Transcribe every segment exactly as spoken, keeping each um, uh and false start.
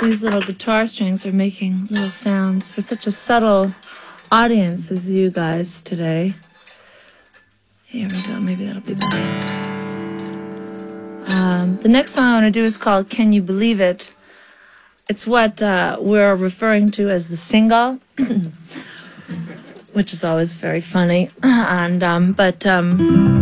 these little guitar strings are making little sounds for such a subtle audience as you guys today. Here we go, maybe that'll be better. Um, the next song I want to do is called Can You Believe It? It's what uh, we're referring to as the single, which is always very funny. And um, but um,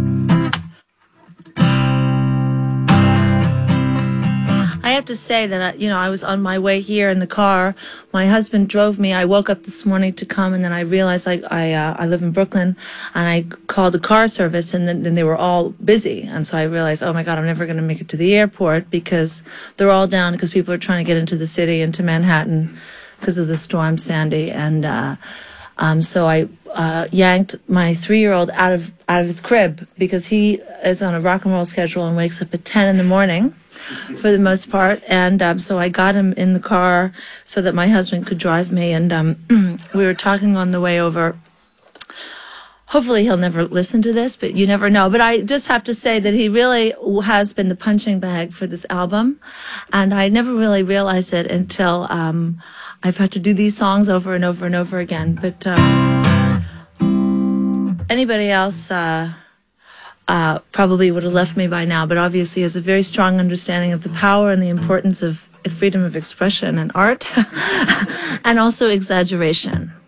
I have to say that I, you know, I was on my way here in the car. My husband drove me. I woke up this morning to come, and then I realized I I, uh, I live in Brooklyn, and I called the car service, and then, then they were all busy, and so I realized, oh my God, I'm never going to make it to the airport because they're all down because people are trying to get into the city, into Manhattan, because of the storm Sandy, and uh, um, so I uh, yanked my three-year-old out of out of his crib because he is on a rock and roll schedule and wakes up at ten in the morning. For the most part, and um, so I got him in the car so that my husband could drive me, and um, we were talking on the way over. Hopefully he'll never listen to this, but you never know. But I just have to say that he really has been the punching bag for this album, and I never really realized it until um, I've had to do these songs over and over and over again. But um, anybody else... Uh, Uh, probably would have left me by now, but obviously has a very strong understanding of the power and the importance of freedom of expression and art, and also exaggeration.